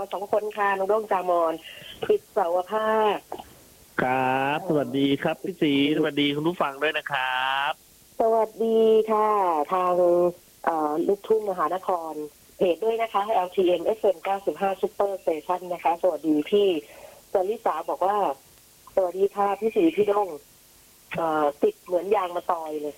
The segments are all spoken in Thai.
สองคนค่ะน้องด้งจามอนปิดเสาร์ภาคครับสวัสดีครับพี่ศรีสวัสดีคุณผู้ฟังด้วยนะครับสวัสดีค่ะทางลูกทุ่งมหานครเพจด้วยนะคะ LTM FM 95 Super Station นะคะสวัสดีพี่จริสาบอกว่าสวัสดีค่ะพี่ศรีพี่ด้งติดเหมือนยางมะตอยเลย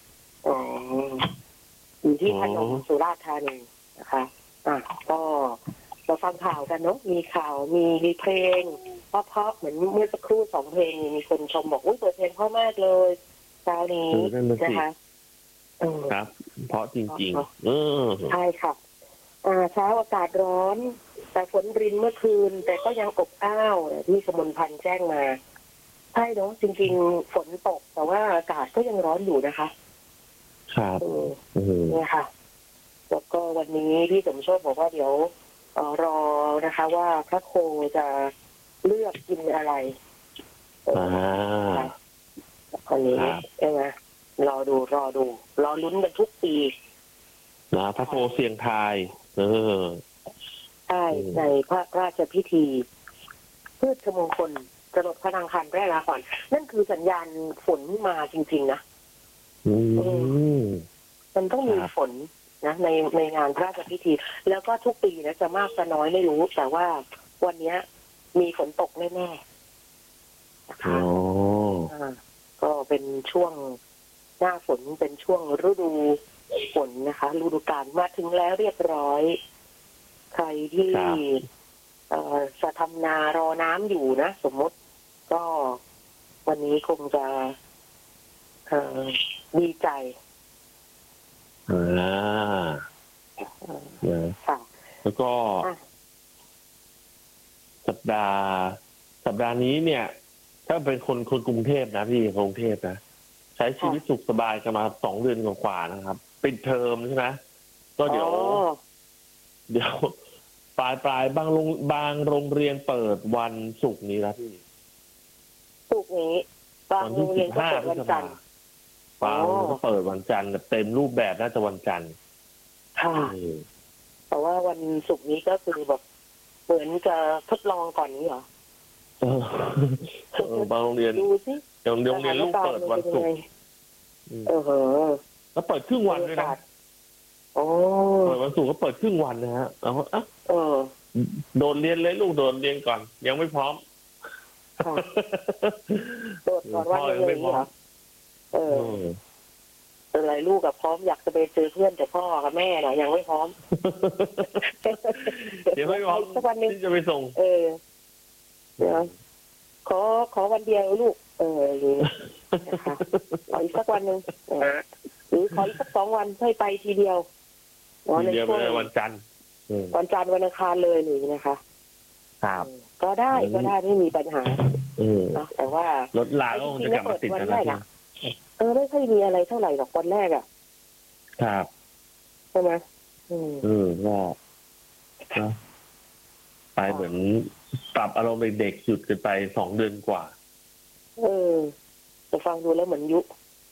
อยู่ที่พนมสุราษฎร์ธานีนะคะก็มาฟังข่าวกันเนาะมีข่าวมีเพลงเพราะเหมือนเมื่อสักครู่2 เพลงมีคนชมบอกว่าเปิดเพลงเพราะมากเลยเช้านี้นะคะครับเพราะจริงๆใช่ค่ะเช้าอากาศร้อนแต่ฝนรินเมื่อคืนแต่ก็ยังอบอ้าวที่สมุนพันธ์แจ้งมาใช่เนาะจริงๆฝนตกแต่ว่าอากาศก็ยังร้อนอยู่นะคะครับเนี่ยค่ะแล้วก็วันนี้พี่สมโชคบอกว่าเดี๋ยวรอนะคะว่าพระโคจะเลือกกินอะไรคนนี้ใช่ไหมรอลุ้นกันทุกปีนะพระโคเสียงทายใช่ในพระราชพิธีพืชมงคลจรดพระนางคันแรกก่อนนั่นคือสัญญาณฝนมาจริงๆนะมันต้องมีฝนนะในงานพระราชพิธีแล้วก็ทุกปีนะจะมากจะน้อยไม่รู้แต่ว่าวันนี้มีฝนตกแน่ๆนะคะก็เป็นช่วงหน้าฝนเป็นช่วงฤดูฝนนะคะฤดูกาลมาถึงแล้วเรียบร้อยใครที่จะทำนารอน้ำอยู่นะสมมติก็วันนี้คงจะดีใจแล้วก็สัปดาห์นี้เนี่ยถ้าเป็นคนกรุงเทพนะพี่กรุงเทพนะใช้ชีวิตสุขสบายกันมา2 เดือนกว่าๆนะครับปิดเทอมใช่ไหมก็เดี๋ยวปลายบางโรงเรียนเปิดวันศุกร์นี้แล้วพี่ศุกร์นี้บางโรงเรียนก็เปิดวันจันทร์บางก็เปิดวันจันทร์เต็มรูปแบบน่าจะวันจันทร์ค่ะแต่ว่าวันศุกร์นี้ก็คือแบบเหมือนจะทดลองก่อนนี้เหรอบางโรงเรียนดูสิโรงเรียนลูกเปิดวันศุกร์แล้วเปิดครึ่งวันด้วยนะเปิดวันศุกร์ก็เปิดครึ่งวันนะฮะโดนเรียนเลยลูกโดนเรียนก่อนยังไม่พร้อมโดดก่อนว่าเลยเหรออะไรลูกกับพร้อมอยากจะไปเจอเพื่อนแต่พ่อกับแม่น่ะยังไม่พร้อมเดี๋ยวไม่พร้อมที่จะไปส่งเดี๋ยวขอวันเดียวลูกขออีกสักวันหนึ่งหรือขออีกสัก2 วันให้ไปทีเดียวในช่วงวันจันทร์วันอังคารเลยหรือนะคะครับก็ได้ไม่มีปัญหาแต่ว่ารถลาก็คงจะกลับมาติดแล้วนะไม่ค่อยมีอะไรเท่าไหร่หรอกวันแรกครับใช่ไหมก็ไปเหมือนปรับอารมณ์เด็กๆหยุดกันไป2 เดือนกว่าจะฟังดูแล้วเหมือนยุ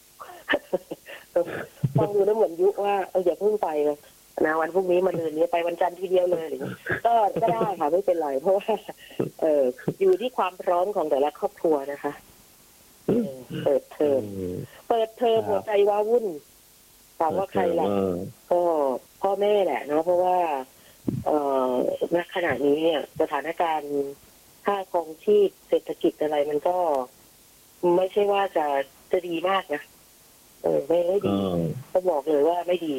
ฟังดูแล้วเหมือนยุว่าอย่าเพิ่งไปเลยนะวันพรุ่งนี้มาเดือนนี้ไปวันจันทร์ทีเดียวเลยก็ได้ค่ะไม่เป็นไรเพราะว่าอยู่ที่ความพร้อมของแต่ละครอบครัวนะคะเปิดเทอมหัวใจว้าวุ่นถามว่าใครล่ะก็พ่อแม่แหละเนาะเพราะว่าณขณะนี้เนี่ยสถานการณ์ค่าครองชีพเศรษฐกิจอะไรมันก็ไม่ใช่ว่าจะดีมากนะไม่ดีก็บอกเลยว่าไม่ดี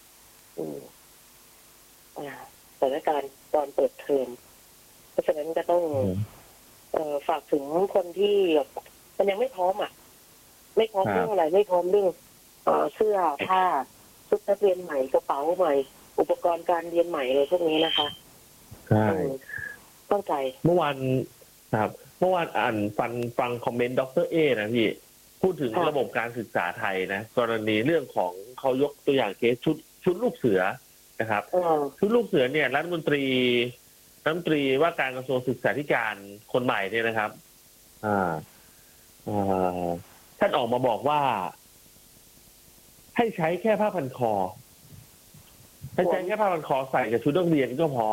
สถานการณ์ตอนเปิดเทอมเพราะฉะนั้นก็ต้องฝากถึงคนที่มันยังไม่พร้อมไม่พร้อมเรื่องอะไรไม่พร้อมเรื่องเสื้อผ้าชุดนักเรียนใหม่กระเป๋าใหม่อุปกรณ์การเรียนใหม่อะไรพวกนี้นะคะใช่เข้าใจเมื่อวานอ่านฟังคอมเมนต์ดร.เอนะพี่พูดถึงระบบการศึกษาไทยนะกรณีเรื่องของเขายกตัวอย่างเคสชุดลูกเสือนะครับชุดลูกเสือเนี่ยรัฐมนตรีว่าการกระทรวงศึกษาธิการคนใหม่เนี่ยนะครับท่านออกมาบอกว่าให้ใช้แค่ผ้าพันคอให้ใช้แค่ผ้าพันคอใส่กับชุดนักเรียนก็พอ